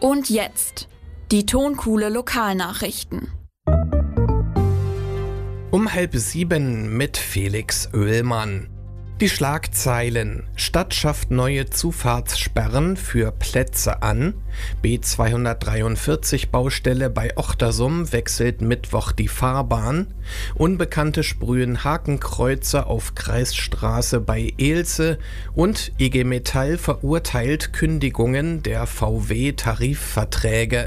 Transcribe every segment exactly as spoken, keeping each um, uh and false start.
Und jetzt die Tonkuhle Lokalnachrichten. Um halb sieben mit Felix Oehlmann. Die Schlagzeilen: Stadt schafft neue Zufahrtssperren für Plätze an. B zweihundertdreiundvierzig Baustelle bei Ochtersum wechselt Mittwoch die Fahrbahn. Unbekannte sprühen Hakenkreuze auf Kreisstraße bei Ehlse. Und I G Metall verurteilt Kündigungen der V W-Tarifverträge.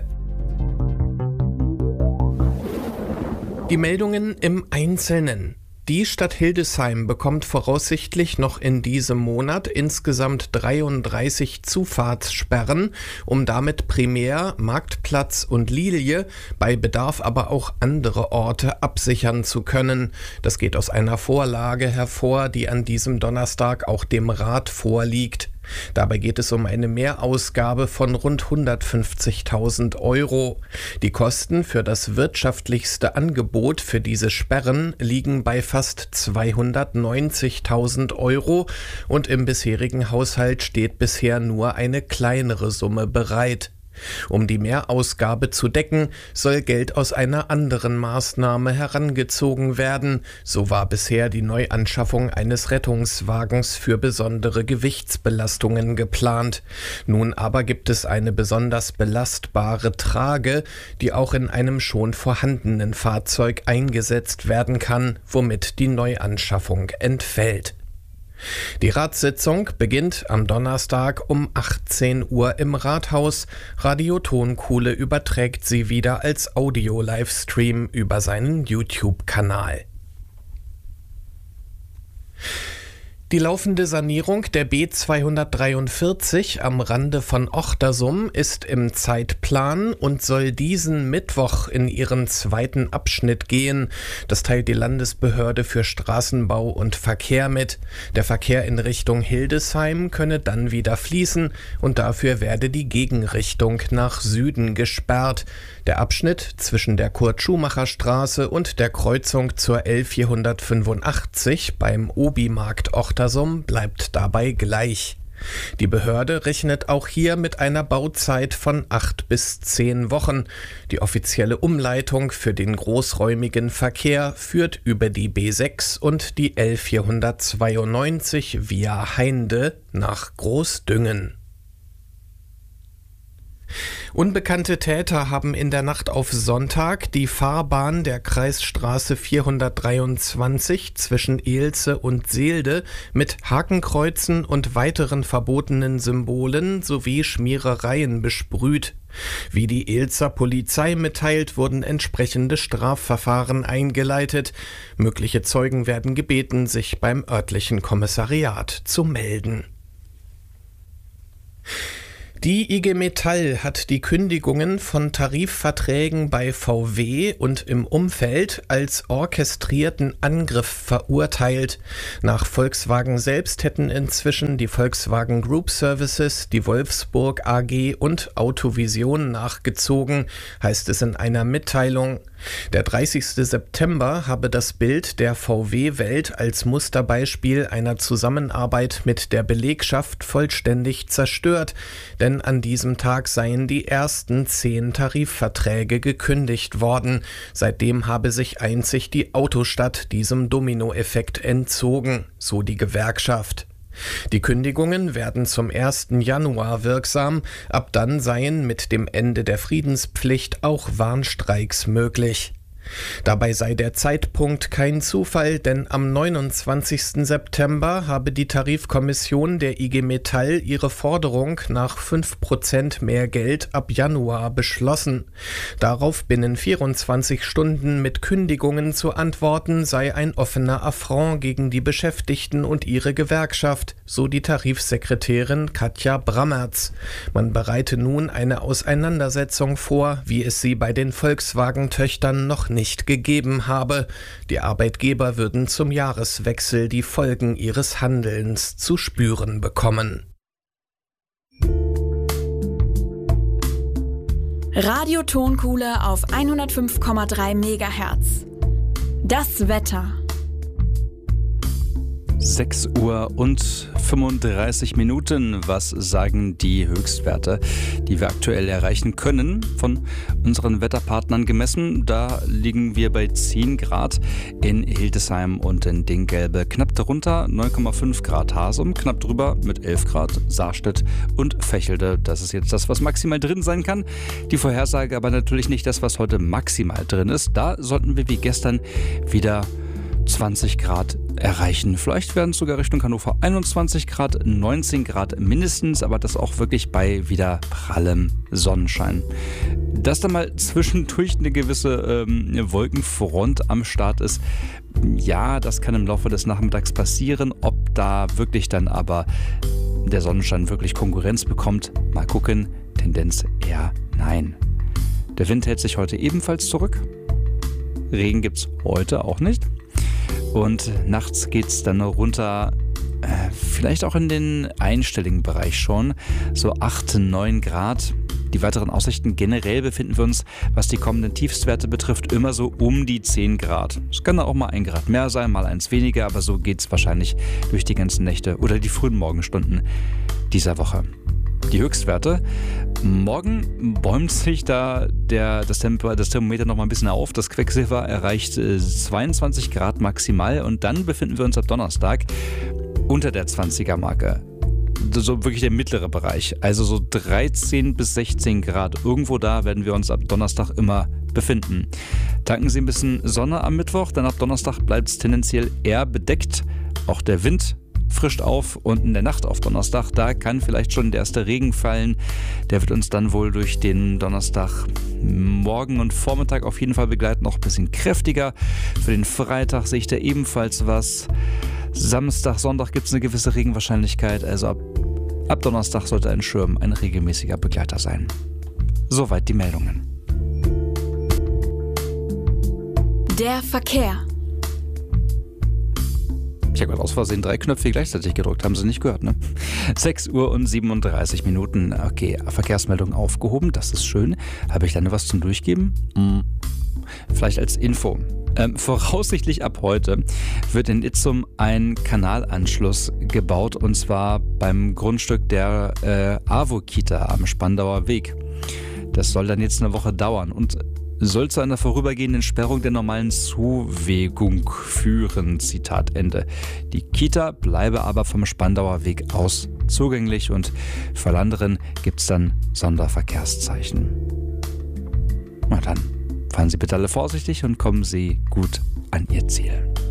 Die Meldungen im Einzelnen. Die Stadt Hildesheim bekommt voraussichtlich noch in diesem Monat insgesamt dreiunddreißig Zufahrtssperren, um damit primär Marktplatz und Lilie, bei Bedarf aber auch andere Orte absichern zu können. Das geht aus einer Vorlage hervor, die an diesem Donnerstag auch dem Rat vorliegt. Dabei geht es um eine Mehrausgabe von rund hundertfünfzigtausend Euro. Die Kosten für das wirtschaftlichste Angebot für diese Sperren liegen bei fast zweihundertneunzigtausend Euro und im bisherigen Haushalt steht bisher nur eine kleinere Summe bereit. Um die Mehrausgabe zu decken, soll Geld aus einer anderen Maßnahme herangezogen werden. So war bisher die Neuanschaffung eines Rettungswagens für besondere Gewichtsbelastungen geplant. Nun aber gibt es eine besonders belastbare Trage, die auch in einem schon vorhandenen Fahrzeug eingesetzt werden kann, womit die Neuanschaffung entfällt. Die Ratssitzung beginnt am Donnerstag um achtzehn Uhr im Rathaus. Radio Tonkuhle überträgt sie wieder als Audio-Livestream über seinen YouTube-Kanal. Die laufende Sanierung der B zweihundertdreiundvierzig am Rande von Ochtersum ist im Zeitplan und soll diesen Mittwoch in ihren zweiten Abschnitt gehen. Das teilt die Landesbehörde für Straßenbau und Verkehr mit. Der Verkehr in Richtung Hildesheim könne dann wieder fließen und dafür werde die Gegenrichtung nach Süden gesperrt. Der Abschnitt zwischen der Kurt-Schumacher-Straße und der Kreuzung zur L vierhundertfünfundachtzig beim Obi-Markt Ochtersum bleibt dabei gleich. Die Behörde rechnet auch hier mit einer Bauzeit von acht bis zehn Wochen. Die offizielle Umleitung für den großräumigen Verkehr führt über die B sechs und die L vierhundertzweiundneunzig via Hainde nach Großdüngen. Unbekannte Täter haben in der Nacht auf Sonntag die Fahrbahn der Kreisstraße vierhundertdreiundzwanzig zwischen Ehlse und Seelde mit Hakenkreuzen und weiteren verbotenen Symbolen sowie Schmierereien besprüht. Wie die Ehlser Polizei mitteilt, wurden entsprechende Strafverfahren eingeleitet. Mögliche Zeugen werden gebeten, sich beim örtlichen Kommissariat zu melden. Die I G Metall hat die Kündigungen von Tarifverträgen bei V W und im Umfeld als orchestrierten Angriff verurteilt. Nach Volkswagen selbst hätten inzwischen die Volkswagen Group Services, die Wolfsburg A G und Autovision nachgezogen, heißt es in einer Mitteilung. Der dreißigste September habe das Bild der V W-Welt als Musterbeispiel einer Zusammenarbeit mit der Belegschaft vollständig zerstört, denn an diesem Tag seien die ersten zehn Tarifverträge gekündigt worden. Seitdem habe sich einzig die Autostadt diesem Dominoeffekt entzogen, so die Gewerkschaft. Die Kündigungen werden zum ersten Januar wirksam, ab dann seien mit dem Ende der Friedenspflicht auch Warnstreiks möglich. Dabei sei der Zeitpunkt kein Zufall, denn am neunundzwanzigsten September habe die Tarifkommission der I G Metall ihre Forderung nach fünf Prozent mehr Geld ab Januar beschlossen. Darauf binnen vierundzwanzig Stunden mit Kündigungen zu antworten, sei ein offener Affront gegen die Beschäftigten und ihre Gewerkschaft, so die Tarifsekretärin Katja Brammertz. Man bereite nun eine Auseinandersetzung vor, wie es sie bei den Volkswagen-Töchtern noch nicht gegeben habe. Die Arbeitgeber würden zum Jahreswechsel die Folgen ihres Handelns zu spüren bekommen. Radio Tonkuhle auf hundertfünf Komma drei Megahertz. Das Wetter. sechs Uhr und fünfunddreißig Minuten. Was sagen die Höchstwerte, die wir aktuell erreichen können, von unseren Wetterpartnern gemessen? Da liegen wir bei zehn Grad in Hildesheim und in Dinggelbe. Knapp darunter neun Komma fünf Grad Hasum, knapp drüber mit elf Grad Sarstedt und Vechelde. Das ist jetzt das, was maximal drin sein kann. Die Vorhersage aber natürlich nicht das, was heute maximal drin ist. Da sollten wir wie gestern wieder zwanzig Grad erreichen. Vielleicht werden es sogar Richtung Hannover einundzwanzig Grad, neunzehn Grad mindestens, aber das auch wirklich bei wieder prallem Sonnenschein. Dass da mal zwischendurch eine gewisse ähm, Wolkenfront am Start ist, ja, das kann im Laufe des Nachmittags passieren. Ob da wirklich dann aber der Sonnenschein wirklich Konkurrenz bekommt, mal gucken. Tendenz eher nein. Der Wind hält sich heute ebenfalls zurück. Regen gibt es heute auch nicht. Und nachts geht es dann runter, äh, vielleicht auch in den einstelligen Bereich schon, so acht, neun Grad. Die weiteren Aussichten generell befinden wir uns, was die kommenden Tiefstwerte betrifft, immer so um die zehn Grad. Es kann auch mal ein Grad mehr sein, mal eins weniger, aber so geht es wahrscheinlich durch die ganzen Nächte oder die frühen Morgenstunden dieser Woche. Die Höchstwerte. Morgen bäumt sich da der, das, Tempo, das Thermometer noch mal ein bisschen auf. Das Quecksilber erreicht äh, zweiundzwanzig Grad maximal und dann befinden wir uns ab Donnerstag unter der zwanziger-Marke. So wirklich der mittlere Bereich. Also so dreizehn bis sechzehn Grad. Irgendwo da werden wir uns ab Donnerstag immer befinden. Tanken Sie ein bisschen Sonne am Mittwoch, dann ab Donnerstag bleibt es tendenziell eher bedeckt. Auch der Wind frischt auf und in der Nacht auf Donnerstag, da kann vielleicht schon der erste Regen fallen. Der wird uns dann wohl durch den Donnerstag Morgen und Vormittag auf jeden Fall begleiten, noch ein bisschen kräftiger. Für den Freitag sehe ich da ebenfalls was. Samstag, Sonntag gibt es eine gewisse Regenwahrscheinlichkeit, also ab, ab Donnerstag sollte ein Schirm ein regelmäßiger Begleiter sein. Soweit die Meldungen. Der Verkehr. Ich habe gerade aus Versehen drei Knöpfe gleichzeitig gedrückt, haben Sie nicht gehört, ne? sechs Uhr und siebenunddreißig Minuten. Okay, Verkehrsmeldung aufgehoben, das ist schön. Habe ich da noch was zum Durchgeben? Hm. Vielleicht als Info. Ähm, voraussichtlich ab heute wird in Itzum ein Kanalanschluss gebaut, und zwar beim Grundstück der äh, AWO-Kita am Spandauer Weg. Das soll dann jetzt eine Woche dauern und soll zu einer vorübergehenden Sperrung der normalen Zuwegung führen. Zitat Ende. Die Kita bleibe aber vom Spandauer Weg aus zugänglich und für alle anderen gibt es dann Sonderverkehrszeichen. Na dann, fahren Sie bitte alle vorsichtig und kommen Sie gut an Ihr Ziel.